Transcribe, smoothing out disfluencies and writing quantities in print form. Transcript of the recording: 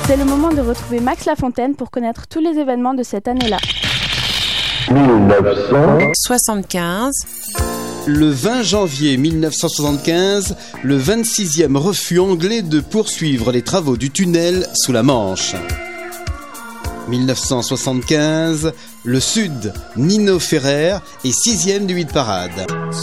C'est le moment de retrouver Max Lafontaine pour connaître tous les événements de cette année-là. 1975. Le 20 janvier 1975, le 26e refus anglais de poursuivre les travaux du tunnel sous la Manche. 1975, le Sud, Nino Ferrer est 6e du hit parade.